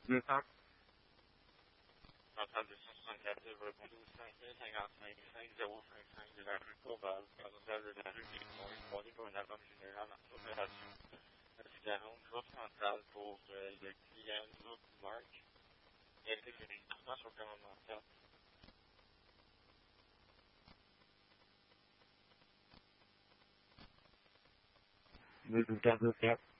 200. Central 264, répondez au 5055 de la rue Courval, candidat de la rue des Ponts, demandé pour un album général en opération. C'est la ronde voie centrale pour le client Luke Mark. Il a été vérifié sur commandement 4. 204.